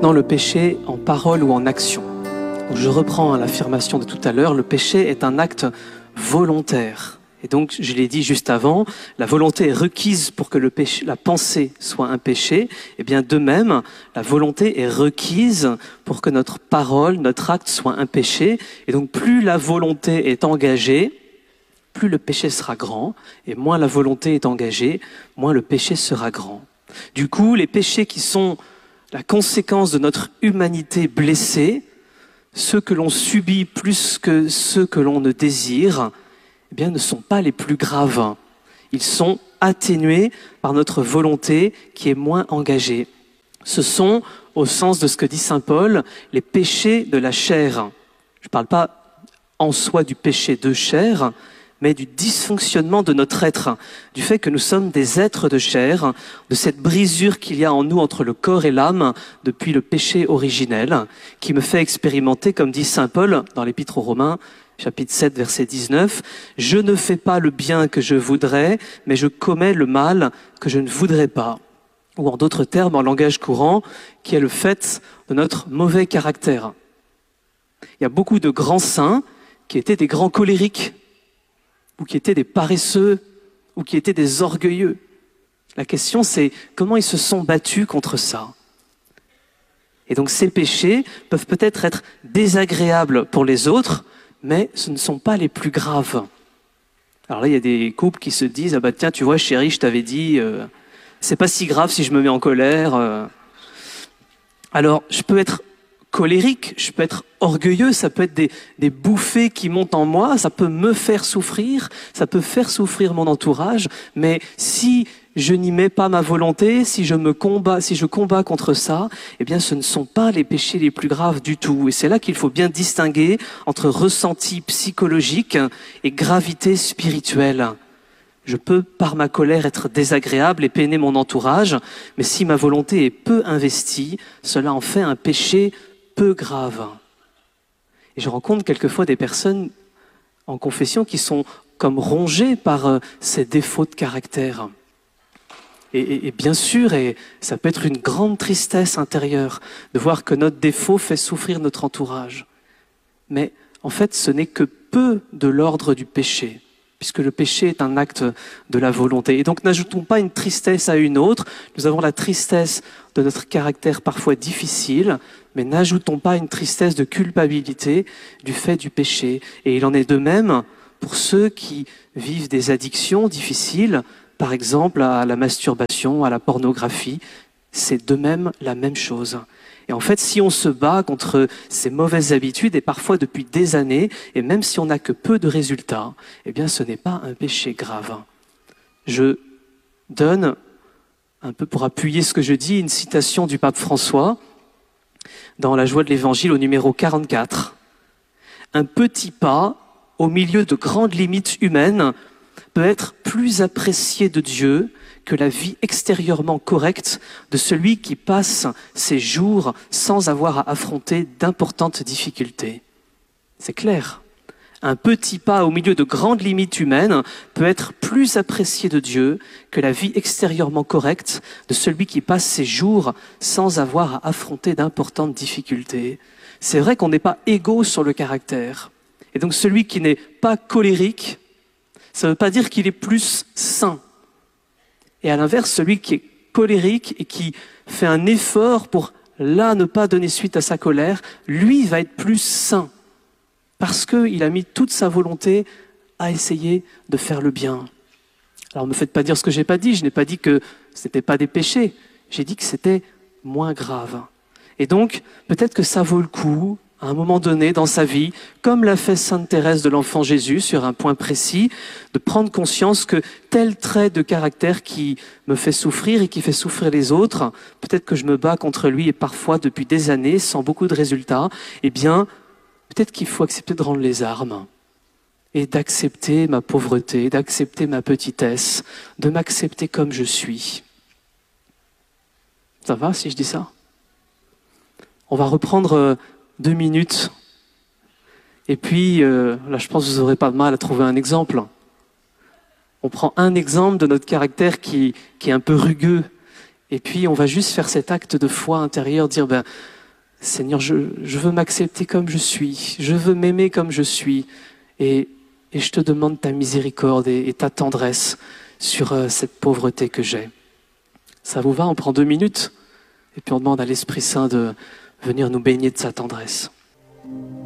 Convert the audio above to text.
maintenant le péché en parole ou en action. Donc, je reprends l'affirmation de tout à l'heure, le péché est un acte volontaire. Et donc, je l'ai dit juste avant, la volonté est requise pour que la pensée soit un péché. Et bien de même, la volonté est requise pour que notre parole, notre acte soit un péché. Et donc, plus la volonté est engagée, plus le péché sera grand. Et moins la volonté est engagée, moins le péché sera grand. Du coup, les péchés qui sont la conséquence de notre humanité blessée, ceux que l'on subit plus que ceux que l'on ne désire, eh bien, ne sont pas les plus graves. Ils sont atténués par notre volonté qui est moins engagée. Ce sont, au sens de ce que dit saint Paul, les péchés de la chair. Je ne parle pas en soi du péché de chair, mais du dysfonctionnement de notre être, du fait que nous sommes des êtres de chair, de cette brisure qu'il y a en nous entre le corps et l'âme depuis le péché originel, qui me fait expérimenter, comme dit saint Paul dans l'Épître aux Romains, chapitre 7, verset 19, « Je ne fais pas le bien que je voudrais, mais je commets le mal que je ne voudrais pas. » Ou en d'autres termes, en langage courant, qui est le fait de notre mauvais caractère. Il y a beaucoup de grands saints qui étaient des grands colériques, ou qui étaient des paresseux, ou qui étaient des orgueilleux. La question, c'est comment ils se sont battus contre ça. Et donc ces péchés peuvent peut-être être désagréables pour les autres, mais ce ne sont pas les plus graves. Alors là, il y a des couples qui se disent « Ah bah tiens, tu vois, chérie, je t'avais dit, c'est pas si grave si je me mets en colère. » Alors, je peux être colérique, je peux être orgueilleux, ça peut être des bouffées qui montent en moi, ça peut me faire souffrir, ça peut faire souffrir mon entourage, mais si je n'y mets pas ma volonté, si je combats contre ça, eh bien ce ne sont pas les péchés les plus graves du tout. Et c'est là qu'il faut bien distinguer entre ressenti psychologique et gravité spirituelle. Je peux, par ma colère, être désagréable et peiner mon entourage, mais si ma volonté est peu investie, cela en fait un péché peu grave. Et je rencontre quelquefois des personnes en confession qui sont comme rongées par ces défauts de caractère. Et bien sûr, et ça peut être une grande tristesse intérieure de voir que notre défaut fait souffrir notre entourage. Mais en fait, ce n'est que peu de l'ordre du péché, puisque le péché est un acte de la volonté. Et donc, n'ajoutons pas une tristesse à une autre. Nous avons la tristesse de notre caractère parfois difficile, mais n'ajoutons pas une tristesse de culpabilité du fait du péché. Et il en est de même pour ceux qui vivent des addictions difficiles, par exemple à la masturbation, à la pornographie. C'est de même la même chose. Et en fait, si on se bat contre ces mauvaises habitudes, et parfois depuis des années, et même si on n'a que peu de résultats, eh bien ce n'est pas un péché grave. Je donne, un peu pour appuyer ce que je dis, une citation du pape François, dans La joie de l'Évangile au numéro 44. « Un petit pas, au milieu de grandes limites humaines, peut être plus apprécié de Dieu que la vie extérieurement correcte de celui qui passe ses jours sans avoir à affronter d'importantes difficultés. » C'est clair. Un petit pas au milieu de grandes limites humaines peut être plus apprécié de Dieu que la vie extérieurement correcte de celui qui passe ses jours sans avoir à affronter d'importantes difficultés. C'est vrai qu'on n'est pas égaux sur le caractère. Et donc celui qui n'est pas colérique, ça ne veut pas dire qu'il est plus saint. Et à l'inverse, celui qui est colérique et qui fait un effort pour là ne pas donner suite à sa colère, lui va être plus saint. Parce qu'il a mis toute sa volonté à essayer de faire le bien. Alors ne me faites pas dire ce que je n'ai pas dit. Je n'ai pas dit que ce n'était pas des péchés. J'ai dit que c'était moins grave. Et donc, peut-être que ça vaut le coup, à un moment donné dans sa vie, comme l'a fait Sainte Thérèse de l'Enfant Jésus sur un point précis, de prendre conscience que tel trait de caractère qui me fait souffrir et qui fait souffrir les autres, peut-être que je me bats contre lui et parfois depuis des années sans beaucoup de résultats, eh bien, peut-être qu'il faut accepter de rendre les armes et d'accepter ma pauvreté, d'accepter ma petitesse, de m'accepter comme je suis. Ça va si je dis ça? On va reprendre 2 minutes. Et puis, là je pense que vous n'aurez pas de mal à trouver un exemple. On prend un exemple de notre caractère qui est un peu rugueux. Et puis on va juste faire cet acte de foi intérieure, dire Seigneur, je veux m'accepter comme je suis, je veux m'aimer comme je suis, et je te demande ta miséricorde et ta tendresse sur cette pauvreté que j'ai. Ça vous va? On prend 2 minutes, et puis on demande à l'Esprit Saint de venir nous baigner de sa tendresse.